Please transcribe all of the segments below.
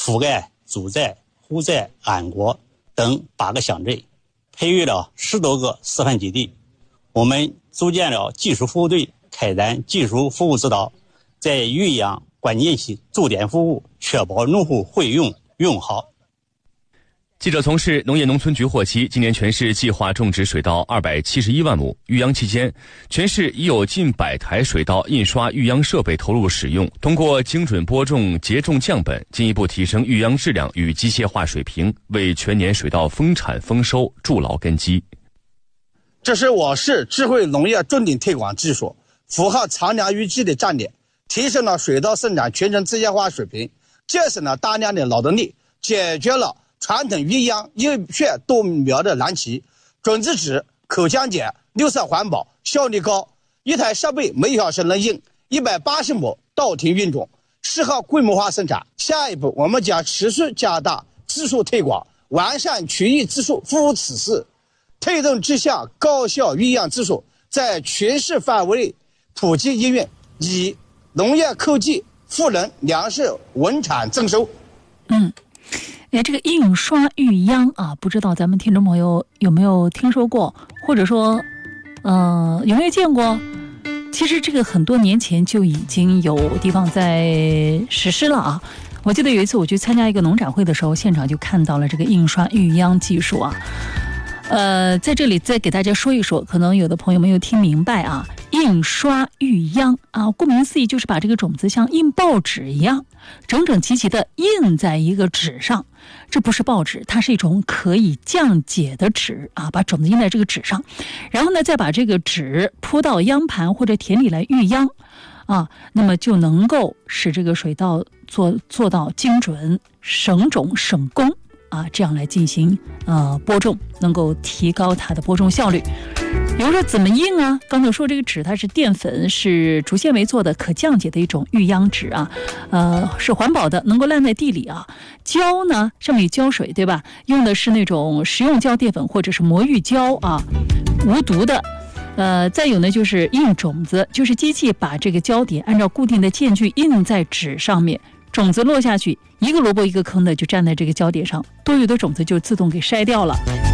覆盖主寨、湖寨、安国等8个乡镇，培育了10多个示范基地。我们组建了技术服务队，开展技术服务指导，在育养关键期重点服务，确保农户会用用好。 记者从市农业农村局获悉，今年全市计划种植水稻271万亩。育秧期间，全市已有近100台水稻印刷育秧设备投入使用，通过精准播种、节种降本，进一步提升育秧质量与机械化水平，为全年水稻丰产丰收筑牢根基。 这是我市智慧农业重点推广技术，符合长粮育季的战略，提升了水稻生产全程机械化水平，节省了大量的劳动力，解决了传统育秧一片多苗的难题。种子质、口腔简、绿色环保、效率高，一台设备每小时能印180亩稻田运种，适合规模化生产。下一步，我们将持续加大技术推广，完善区域技术服务体系，推动这项高效育秧技术在全市范围普及应用，以农业科技赋能粮食稳产增收。 这个印刷育秧啊，不知道咱们听众朋友有没有听说过，或者说有没有见过？其实这个很多年前就已经有地方在实施了啊。我记得有一次我去参加一个农展会的时候，现场就看到了这个印刷育秧技术啊。在这里再给大家说一说，可能有的朋友没有听明白啊。印刷育秧啊，顾名思义就是把这个种子像印报纸一样，整整齐齐的印在一个纸上。这不是报纸，它是一种可以降解的纸啊，把种子印在这个纸上，然后呢，再把这个纸铺到秧盘或者田里来育秧啊，那么就能够使这个水稻做到精准、省种、省工啊，这样来进行播种，能够提高它的播种效率。比如说怎么印啊？刚才说这个纸它是淀粉，是竹纤维做的，可降解的一种育秧纸啊，是环保的，能够烂在地里啊。胶呢，上面有胶水，对吧？用的是那种食用胶淀粉或者是魔芋胶啊，无毒的。再有呢就是印种子，就是机器把这个胶点按照固定的间距印在纸上面，种子落下去，一个萝卜一个坑的就站在这个胶点上，多余的种子就自动给筛掉了。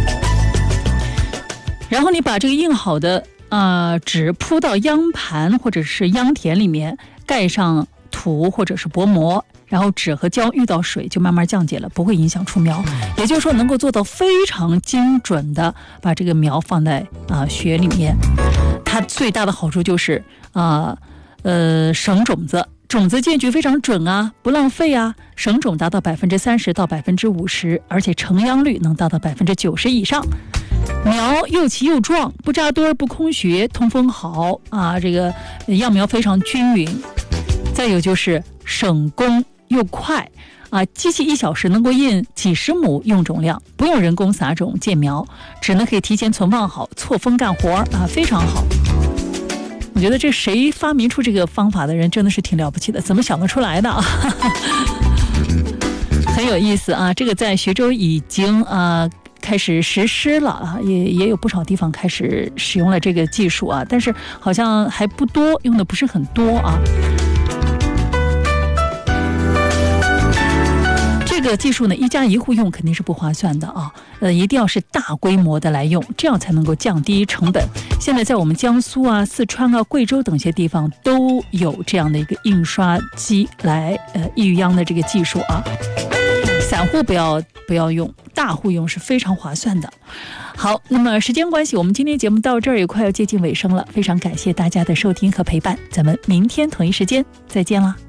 然后你把这个印好的纸铺到秧盘或者是秧田里面，盖上土或者是薄膜，然后纸和胶遇到水就慢慢降解了，不会影响出苗。也就是说能够做到非常精准的把这个苗放在雪里面。它最大的好处就是省种子，种子间距非常准啊，不浪费啊，省种达到30%到50%，而且成秧率能达到90%以上。苗又齐又壮，不扎堆不空穴，通风好啊，这个秧苗非常均匀。再有就是省工又快啊，机器1小时能够印几十亩用种量，不用人工撒种建苗，只能可以提前存放好，错峰干活啊，非常好。我觉得这谁发明出这个方法的人真的是挺了不起的，怎么想得出来的啊？很有意思啊，这个在徐州已经开始实施了啊，也有不少地方开始使用了这个技术啊，但是好像还不多，用的不是很多啊。这个技术呢，一家一户用肯定是不划算的啊，一定要是大规模的来用，这样才能够降低成本。现在在我们江苏啊、四川啊、贵州等些地方都有这样的一个印刷机来育秧的这个技术啊。散户不要用，大户用是非常划算的。好，那么时间关系，我们今天节目到这儿也快要接近尾声了，非常感谢大家的收听和陪伴，咱们明天同一时间再见啦。